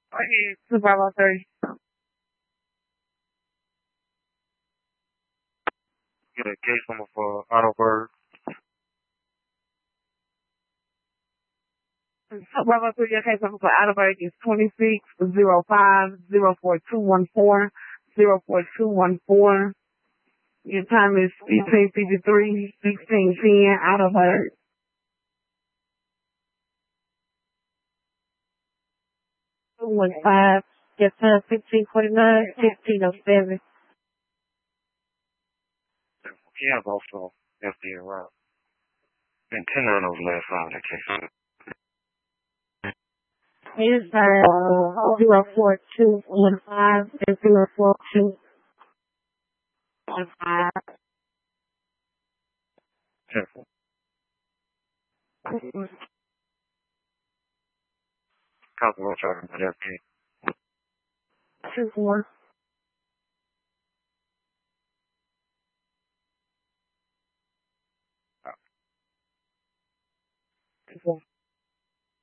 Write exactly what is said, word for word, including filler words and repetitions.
I need two five oh thirty. Get a case number for Autobird. Two five oh three, your case number for Attleboro is twenty-six zero five zero four two one four zero four two one four. Your time is between fifty-three, sixteen, ten, Attleboro. two one five, your time fifteen forty-nine, fifteen oh seven. He have also F D A route. And ten of those last five of that case. Here's uh, zero four two one five and zero four two one five. Careful. Council road traffic at F D A. Two four. Two four.